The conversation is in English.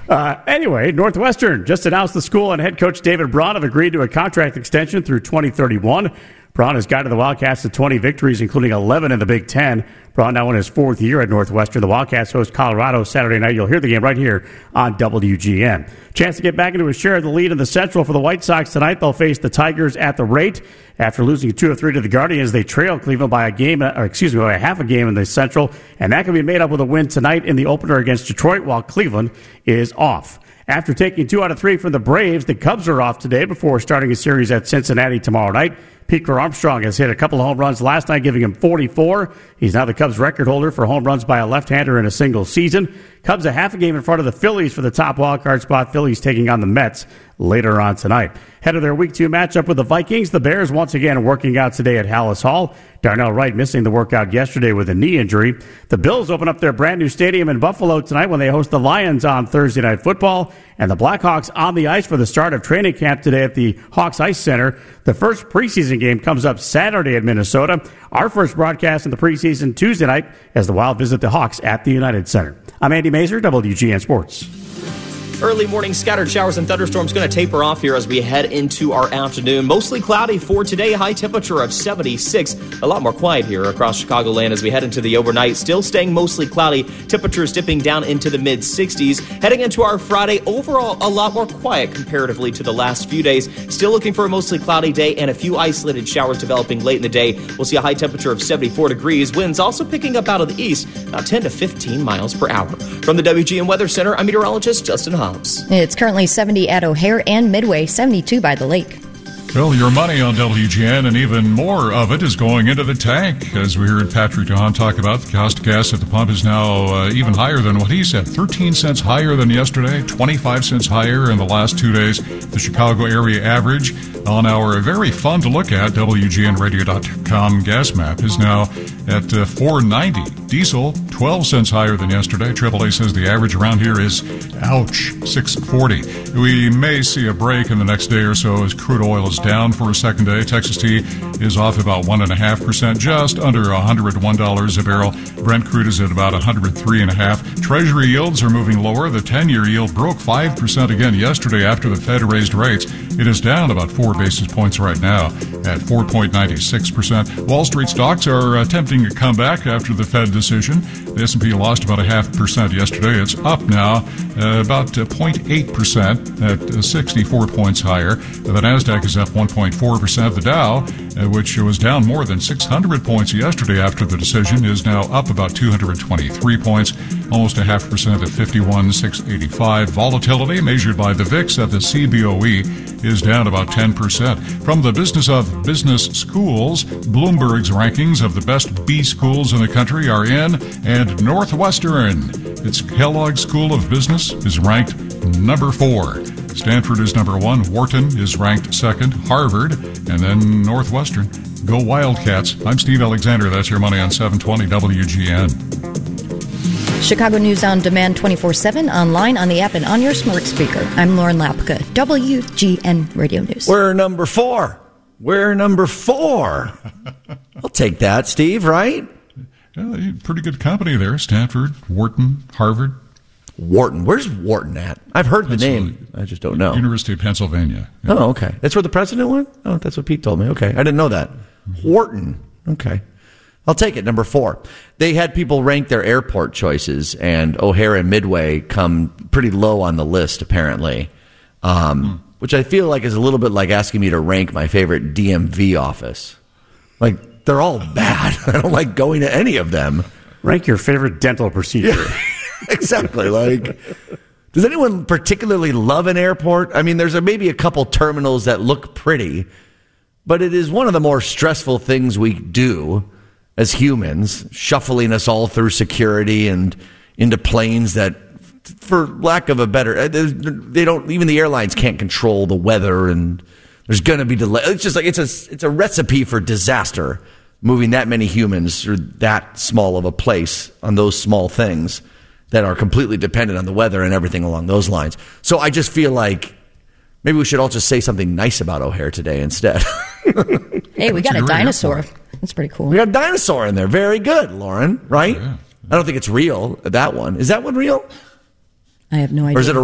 Anyway, Northwestern just announced the school and head coach David Braun have agreed to a contract extension through 2031. Braun has guided the Wildcats to 20 victories, including 11 in the Big Ten. Braun now in his fourth year at Northwestern. The Wildcats host Colorado Saturday night. You'll hear the game right here on WGN. Chance to get back into a share of the lead in the Central for the White Sox tonight. They'll face the Tigers at the rate. After losing 2 of 3 to the Guardians, they trail Cleveland by by half a game in the Central, and that can be made up with a win tonight in the opener against Detroit while Cleveland is off. After taking 2 out of 3 from the Braves, the Cubs are off today before starting a series at Cincinnati tomorrow night. Peter Armstrong has hit a couple of home runs last night, giving him 44. He's now the Cubs record holder for home runs by a left-hander in a single season. Cubs a half a game in front of the Phillies for the top wildcard spot. Phillies taking on the Mets later on tonight. Head of their Week 2 matchup with the Vikings. The Bears once again working out today at Hallis Hall. Darnell Wright missing the workout yesterday with a knee injury. The Bills open up their brand new stadium in Buffalo tonight when they host the Lions on Thursday Night Football. And the Blackhawks on the ice for the start of training camp today at the Hawks Ice Center. The first preseason game comes up Saturday at Minnesota. Our first broadcast in the preseason Tuesday night as the Wild visit the Hawks at the United Center. I'm Andy Mazer, WGN Sports. Early morning scattered showers and thunderstorms going to taper off here as we head into our afternoon. Mostly cloudy for today, high temperature of 76. A lot more quiet here across Chicagoland as we head into the overnight. Still staying mostly cloudy, temperatures dipping down into the mid-60s. Heading into our Friday, overall a lot more quiet comparatively to the last few days. Still looking for a mostly cloudy day and a few isolated showers developing late in the day. We'll see a high temperature of 74 degrees. Winds also picking up out of the east, about 10 to 15 miles per hour. From the WGN Weather Center, I'm meteorologist Justin Hobbs. It's currently 70 at O'Hare and Midway, 72 by the lake. Well, your money on WGN and even more of it is going into the tank. As we heard Patrick DeHaan talk about, the cost of gas at the pump is now even higher than what he said. 13 cents higher than yesterday, 25 cents higher in the last 2 days. The Chicago area average on our very fun to look at WGNradio.com gas map is now at $4.90. Diesel, 12 cents higher than yesterday. AAA says the average around here is, ouch, $6.40. We may see a break in the next day or so as crude oil is down for a second day. Texas Tea is off about 1.5%, just under $101 a barrel. Brent crude is at about 103.5. Treasury yields are moving lower. The 10-year yield broke 5% again yesterday after the Fed raised rates. It is down about 4 basis points right now at 4.96%. Wall Street stocks are attempting a comeback after the Fed decision. The S&P lost about 0.5% yesterday. It's up now about 0.8% at 64 points higher. The NASDAQ is up 1.4%. The Dow, which was down more than 600 points yesterday after the decision, is now up about 223 points, almost 0.5% at 51,685. Volatility measured by the VIX at the CBOE is down about 10%. From the Business of Business Schools, Bloomberg's rankings of the best B schools in the country are in, and Northwestern, its Kellogg School of Business, is ranked number 4. Stanford is number 1. Wharton is ranked 2nd. Harvard, and then Northwestern. Go Wildcats. I'm Steve Alexander. That's your money on 720 WGN. Chicago News on Demand 24/7, online, on the app, and on your smart speaker. I'm Lauren Lapka, WGN Radio News. We're number 4. I'll take that, Steve, right? Yeah, pretty good company there. Stanford, Wharton, Harvard. Wharton. Where's Wharton at? I've heard the name. I just don't know. University of Pennsylvania. Yeah. Oh, okay. That's where the president went? Oh, that's what Pete told me. Okay. I didn't know that. Wharton. Okay. I'll take it. Number 4. They had people rank their airport choices, and O'Hare and Midway come pretty low on the list, apparently, which I feel like is a little bit like asking me to rank my favorite DMV office. Like, they're all bad. I don't like going to any of them. Rank your favorite dental procedure. Yeah, exactly. Like, does anyone particularly love an airport? I mean, there's maybe a couple terminals that look pretty, but it is one of the more stressful things we do as humans, shuffling us all through security and into planes that, for lack of a better, they don't, even the airlines can't control the weather, and there's going to be delay. It's just like, it's a recipe for disaster, moving that many humans through that small of a place on those small things that are completely dependent on the weather and everything along those lines. So I just feel like maybe we should all just say something nice about O'Hare today instead. Hey, we got a dinosaur. That's pretty cool. We got a dinosaur in there. Very good, Lauren, right? Yeah. I don't think it's real, that one. Is that one real? I have no idea. Or is it a